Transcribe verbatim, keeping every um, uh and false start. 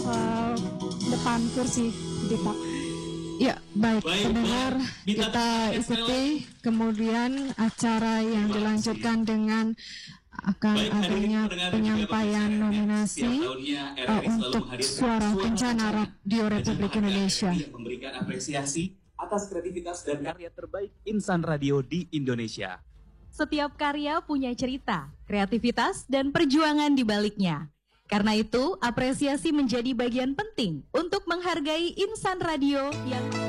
uh, depan kursi Dita. Ya, baik, Baik, pendengar, Bang. Minta kita tepuk ikuti kemudian acara yang dilanjutkan dengan akan Baik, hari ini adanya pendengar dan penyampaian juga pemirsa nominasi setiap tahunnya R R I uh, selalu untuk menghadirkan Suara Kencana kencana Radio Republik dan Indonesia. R R I yang memberikan apresiasi atas kreativitas dan karya terbaik insan radio di Indonesia. Setiap karya punya cerita, kreativitas, dan perjuangan di baliknya. Karena itu, apresiasi menjadi bagian penting untuk menghargai insan radio yang